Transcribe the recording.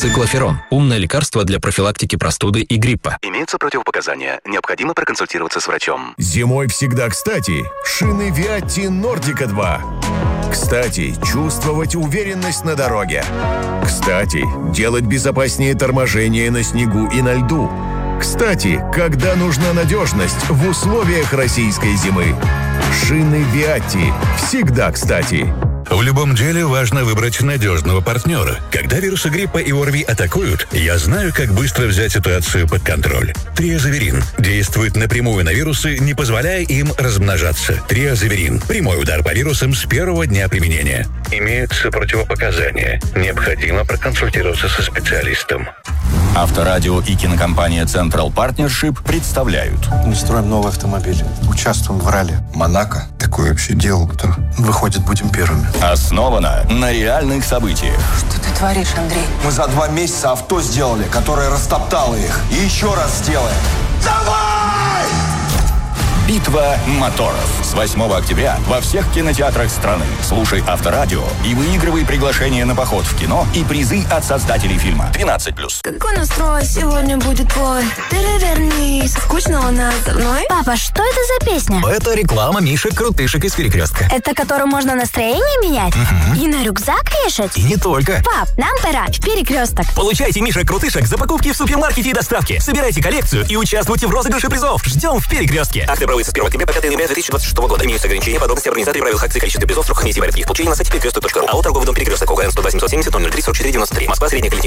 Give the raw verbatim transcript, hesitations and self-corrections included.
Циклоферон – умное лекарство для профилактики простуды и гриппа. Имеются противопоказания. Необходимо проконсультироваться с врачом. Зимой всегда кстати. Шины Виатти Нордика два. Кстати, чувствовать уверенность на дороге. Кстати, делать безопаснее торможение на снегу и на льду. Кстати, когда нужна надежность в условиях российской зимы. Шины Виатти всегда кстати. В любом деле важно выбрать надежного партнера. Когда вирусы гриппа и ОРВИ атакуют, я знаю, как быстро взять ситуацию под контроль. Триазаверин действует напрямую на вирусы, не позволяя им размножаться. Триазаверин – прямой удар по вирусам с первого дня применения. Имеются противопоказания. Необходимо проконсультироваться со специалистом. Авторадио и кинокомпания Central Partnership представляют. Мы строим новый автомобиль. Участвуем в ралли. Монако? Такое вообще делал кто? Выходит, будем первыми. Основано на реальных событиях. Что ты творишь, Андрей? Мы за два месяца авто сделали, которое растоптало их. И еще раз сделаем. Давай! Битва моторов. С восьмого октября во всех кинотеатрах страны. Слушай Авторадио и выигрывай приглашение на поход в кино и призы от создателей фильма. двенадцать плюс. Какой настрой сегодня будет твой? Перевернись. Скучно у нас со мной? Папа, что это за песня? Это реклама Мишек-крутышек из Перекрестка. Это которую можно настроение менять? Угу. И на рюкзак вешать? И не только. Пап, нам пора в Перекресток. Получайте Мишек-крутышек за покупки в супермаркете и доставке. Собирайте коллекцию и участвуйте в розыгрыше призов. Ждем в Перекрестке. Акция проводится с первого октября по пятое ноября две тысячи двадцать шестого года. Имеются ограничения, подробности организации, правил акции, количество призов, срок комиссии валют их получения на сайте перекресток точка ру. АО торговый дом Перекресток, ОГН сто два семьсот семьдесят ноль ноль три сорок четыре девяносто три. Москва, средняя